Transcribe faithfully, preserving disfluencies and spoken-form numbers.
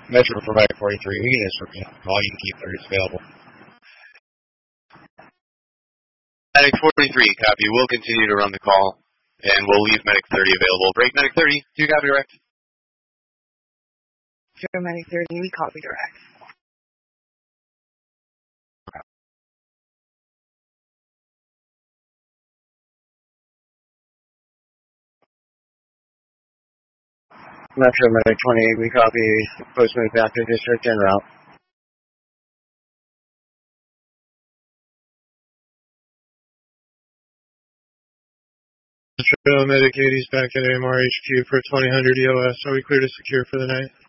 Metro for Medic forty-three, we can just call you and keep alerts available. Medic forty-three, copy. We'll continue to run the call, and we'll leave Medic thirty available. Break Medic thirty, do you copy direct? Zero Medic thirty, we copy direct. Metro Medic twenty-eight, we copy. Postman back to district en route. Metro Medic eighty is back at A M R H Q for twenty hundred E O S. Are we clear to secure for the night?